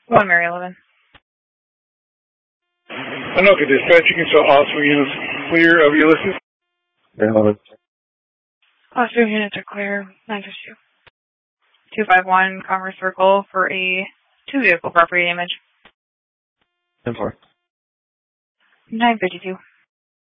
One Mary 11. Anoka Dispatch, you can show all 3 units clear of Ulysses. Mary 11. All 3 units are clear. 952. 251 Commerce Circle for a 2-vehicle property damage. 10-4. 952.